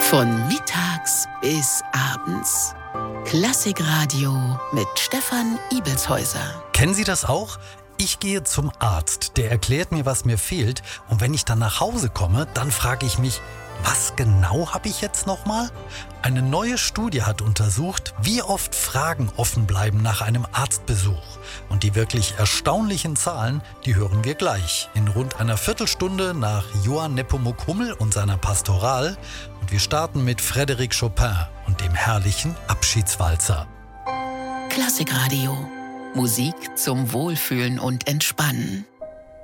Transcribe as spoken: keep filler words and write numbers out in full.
Von mittags bis abends. Klassikradio mit Stefan Ibelshäuser. Kennen Sie das auch? Ich gehe zum Arzt, der erklärt mir, was mir fehlt. Und wenn ich dann nach Hause komme, dann frage ich mich, was genau habe ich jetzt nochmal? Eine neue Studie hat untersucht, wie oft Fragen offen bleiben nach einem Arztbesuch. Und die wirklich erstaunlichen Zahlen, die hören wir gleich in rund einer Viertelstunde nach Johann Nepomuk Hummel und seiner Pastoral. Und wir starten mit Frédéric Chopin und dem herrlichen Abschiedswalzer. Klassikradio. Musik zum Wohlfühlen und Entspannen.